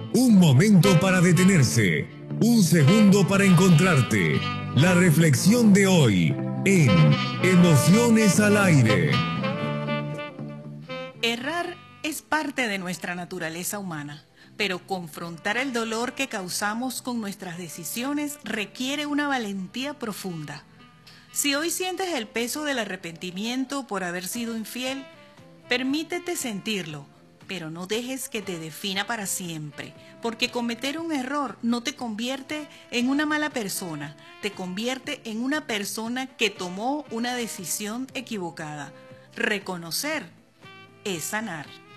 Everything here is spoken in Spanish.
Un momento para detenerse, un segundo para encontrarte. La reflexión de hoy en Emociones al Aire. Errar es parte de nuestra naturaleza humana, pero confrontar el dolor que causamos con nuestras decisiones requiere una valentía profunda. Si hoy sientes el peso del arrepentimiento por haber sido infiel, permítete sentirlo, pero no dejes que te defina para siempre, porque cometer un error no te convierte en una mala persona, te convierte en una persona que tomó una decisión equivocada. Reconocer es sanar.